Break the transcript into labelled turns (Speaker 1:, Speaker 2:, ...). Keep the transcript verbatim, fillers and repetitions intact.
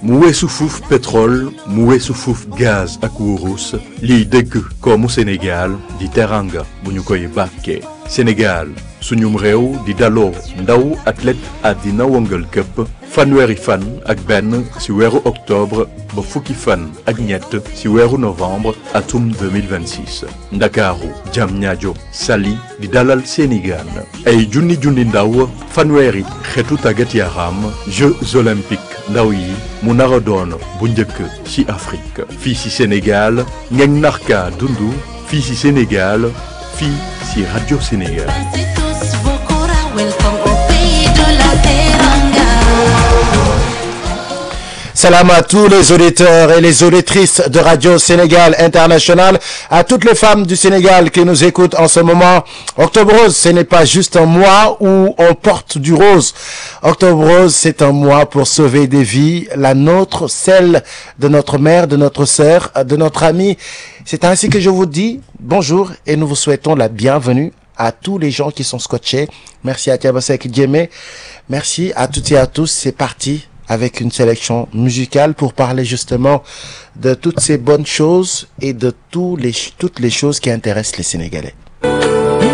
Speaker 1: mu weesu fuuf pétrole mu weesu fuuf gaz ak wurus liy dëgg koomu Sénégal di teranga bu ñu koy bàkkee Sénégal suñum réew di daloo ndaw athlète àddina wëngal këpp fanweeri fan ak benn ci weeru octobre ba fukki fan ak ñett ci weeru novembre atum deux mille vingt-six ndakaaru Diamniadio Saly di dalal seeni gaan ay junni junni ndaw fanweeri xeetu tàggat yaram Jeux olympiques ndaw yi mu nar a doon bu njëkk ci Afrique fii ci Sénégal ngeen narka dundu fii ci Sénégal fii ci Radio Sénégal.
Speaker 2: Salam à tous les auditeurs et les auditrices de Radio Sénégal International, à toutes les femmes du Sénégal qui nous écoutent en ce moment. Octobre Rose, ce n'est pas juste un mois où on porte du rose. Octobre Rose, c'est un mois pour sauver des vies, la nôtre, celle de notre mère, de notre sœur, de notre amie. C'est ainsi que je vous dis bonjour et nous vous souhaitons la bienvenue à tous les gens qui sont scotchés. Merci à Tiabasek Djemé. Merci à toutes et à tous. C'est parti avec une sélection musicale pour parler justement de toutes ces bonnes choses et de tous les, toutes les choses qui intéressent les Sénégalais.